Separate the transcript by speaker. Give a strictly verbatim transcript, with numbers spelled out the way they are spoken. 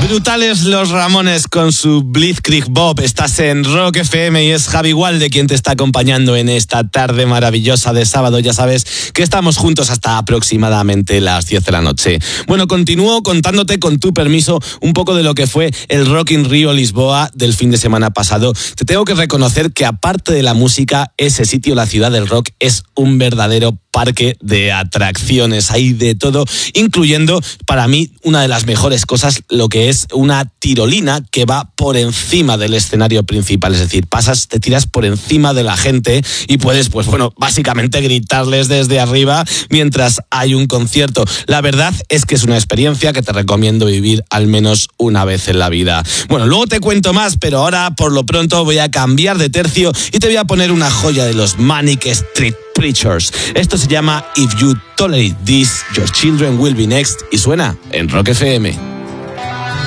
Speaker 1: Brutales los Ramones con su Blitzkrieg Bob. Estás en Rock F M y es Javi Walde quien te está acompañando en esta tarde maravillosa de sábado. Ya sabes que estamos juntos hasta aproximadamente las diez de la noche. Bueno, continúo contándote, con tu permiso, un poco de lo que fue el Rock in Rio Lisboa del fin de semana pasado. Te tengo que reconocer que, aparte de la música, ese sitio, la ciudad del rock, es un verdadero parque de atracciones. Hay de todo, incluyendo, para mí, una de las mejores cosas, lo que es una tirolina que va por encima del escenario principal. Es decir, pasas, te tiras por encima de la gente y puedes, pues bueno, básicamente gritarles desde arriba mientras hay un concierto. La verdad es que es una experiencia que te recomiendo vivir al menos una vez en la vida. Bueno, luego te cuento más, pero ahora, por lo pronto, voy a cambiar de tercio y te voy a poner una joya de los Manic Street Preachers. Esto se llama If You Tolerate This, Your Children Will Be Next y suena en Rock F M.